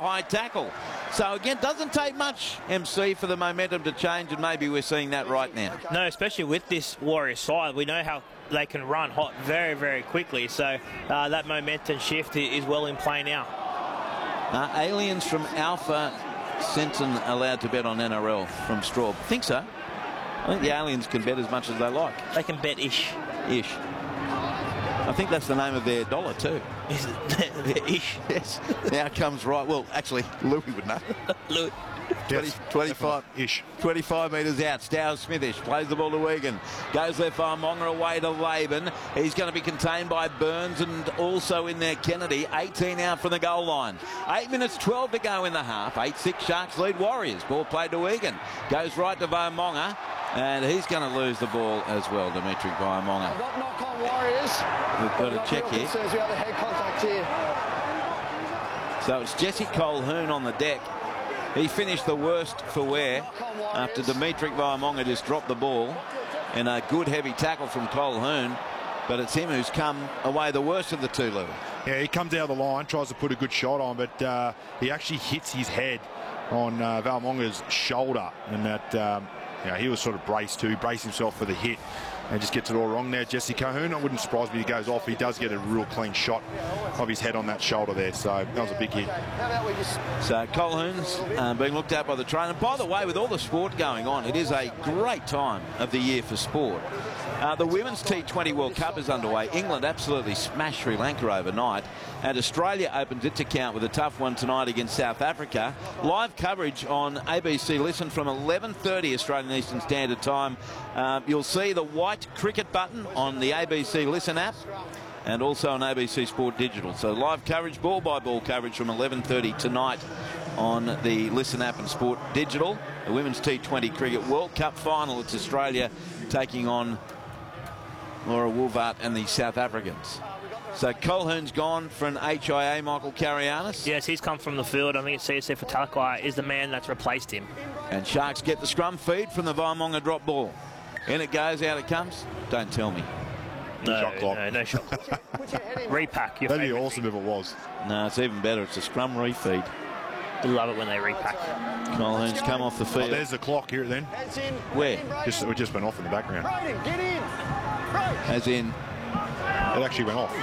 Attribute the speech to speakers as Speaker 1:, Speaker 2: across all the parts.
Speaker 1: high tackle. So again, doesn't take much, MC, for the momentum to change, and maybe we're seeing that right now.
Speaker 2: No, especially with this Warriors side. We know how they can run hot very, very quickly. So that momentum shift is well in play now.
Speaker 1: Aliens from Alpha Senton allowed to bet on NRL from Straub. Think so. I think the aliens can bet as much as they like.
Speaker 2: They can bet ish.
Speaker 1: Ish. I think that's the name of their dollar too.
Speaker 2: Is it? Ish.
Speaker 1: Yes. Now comes right. Well, actually, Louis would know.
Speaker 2: Louis.
Speaker 1: 25-ish. 25 metres out. Stowers Smithish plays the ball to Egan. Goes left arm, Monga away to Laban. He's going to be contained by Burns, and also in there Kennedy. 18 out from the goal line. 8 minutes 12 to go in the half. 8-6 Sharks lead Warriors. Ball played to Egan. Goes right to Vaumonga. And he's going to lose the ball as well, Dimitri Vaumonga.
Speaker 3: Knock on Warriors.
Speaker 1: We've got to check here.
Speaker 3: Says we have a head contact here.
Speaker 1: So it's Jesse Colquhoun on the deck. He finished the worst for wear after Dimitri Vaumonga just dropped the ball. And a good heavy tackle from Colquhoun. But it's him who's come away the worst of the two, Lou.
Speaker 4: Yeah, he comes out of the line, tries to put a good shot on, but he actually hits his head on Vaumonga's shoulder. And that... he was sort of braced too. He braced himself for the hit and just gets it all wrong there. Jesse Colquhoun, it wouldn't surprise me if he goes off. He does get a real clean shot of his head on that shoulder there, so that was a big hit.
Speaker 1: So Colquhoun's being looked at by the trainer. By the way, with all the sport going on, it is a great time of the year for sport. The Women's T20 World Cup is underway. England absolutely smashed Sri Lanka overnight. And Australia opens its account with a tough one tonight against South Africa. Live coverage on ABC Listen from 11:30 Australian Eastern Standard Time. You'll see the white cricket button on the ABC Listen app and also on ABC Sport Digital. So live coverage, ball-by-ball coverage from 11:30 tonight on the Listen app and Sport Digital. The Women's T20 Cricket World Cup final. It's Australia taking on Laura Woolvart and the South Africans. So Colquhoun's gone for an HIA, Michael Carianis.
Speaker 2: Yes, he's come from the field. I think it's CSF for Talakai is the man that's replaced him.
Speaker 1: And Sharks get the scrum feed from the Vaumonga drop ball. In it goes, out it comes. Don't tell me.
Speaker 2: No
Speaker 4: shot clock.
Speaker 2: No shot clock. Repack.
Speaker 4: That'd be awesome if it was.
Speaker 1: No, it's even better. It's a scrum refeed.
Speaker 2: I love it when they repack.
Speaker 1: Colquhoun's come off the field.
Speaker 4: Oh, there's the clock here then.
Speaker 1: Where?
Speaker 4: It just went off in the background.
Speaker 3: Get in.
Speaker 1: As in?
Speaker 4: It actually went off.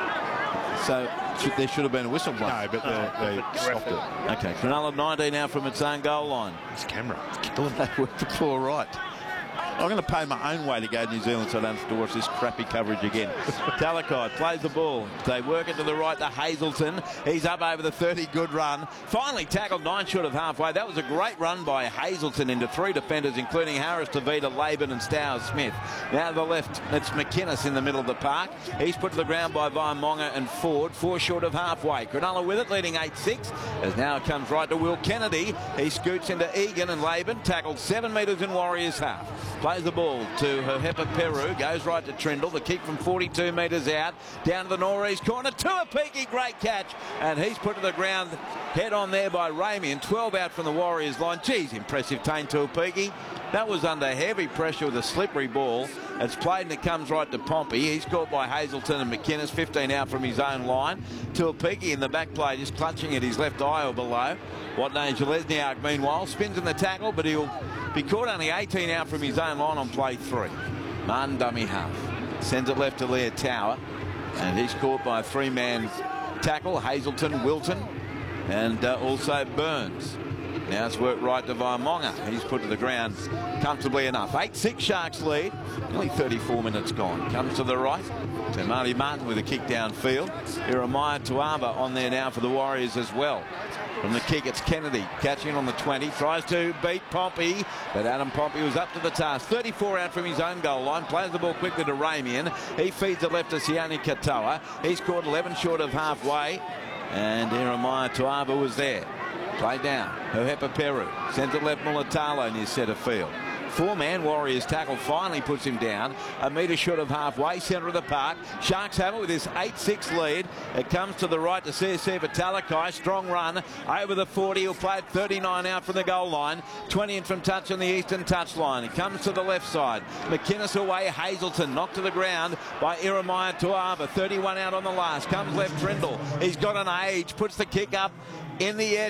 Speaker 1: So there should have been a whistle blown.
Speaker 4: No, but they stopped it.
Speaker 1: Okay, Cronulla 19 now from its own goal line.
Speaker 4: This camera, it's killing me.
Speaker 1: They worked the ball right. I'm going to pay my own way to go to New Zealand so I don't have to watch this crappy coverage again. Talakai plays the ball. They work it to the right to Hazelton. He's up over the 30. Good run. Finally tackled 9 short of halfway. That was a great run by Hazelton into 3 defenders, including Harris, Tavita, Laban and Stowers Smith. Now to the left, it's McInnes in the middle of the park. He's put to the ground by Vaumonga and Ford. 4 short of halfway. Cronulla with it, leading 8-6. As now it comes right to Will Kennedy. He scoots into Egan and Laban. Tackled 7 metres in Warriors half. Plays the ball to Herhepa Peru, goes right to Trindle. The kick from 42 metres out, down to the Norreys corner. Tuapiki, great catch, and he's put to the ground head on there by Ramian. 12 out from the Warriors line. Geez, impressive Tane Tuapiki. That was under heavy pressure with a slippery ball. It's played and it comes right to Pompey. He's caught by Hazelton and McInnes. 15 out from his own line. Tuapiki in the back play just clutching at his left eye or below. Watney Jelezniak meanwhile spins in the tackle, but he'll be caught only 18 out from his own line on play 3. Martin dummy half. Sends it left to Leah Tower. And he's caught by a 3-man tackle. Hazelton, Wilton, and also Burns. Now it's worked right to Vaumonga. He's put to the ground comfortably enough. 8-6 Sharks lead. Only 34 minutes gone. Comes to the right. To Marty Martin with a kick downfield. Jeremiah Tuava on there now for the Warriors as well. From the kick, it's Kennedy catching on the 20. Tries to beat Pompey, but Adam Pompey was up to the task. 34 out from his own goal line. Plays the ball quickly to Ramian. He feeds it left to Siani Katoa. He's caught 11 short of halfway. And Jeremiah Tuava was there. Play down. Herhepa Peru sends it left Mulatalo near centre field. 4-man Warriors tackle finally puts him down. A metre short of halfway, centre of the park. Sharks have it with this 8-6 lead. It comes to the right to CSC for Talakai. Strong run over the 40. He'll play it 39 out from the goal line. 20 in from touch on the eastern touch line. It comes to the left side. McInnes away. Hazelton knocked to the ground by Jeremiah Tuava. 31 out on the last. Comes left Trindle. He's got an age. Puts the kick up in the air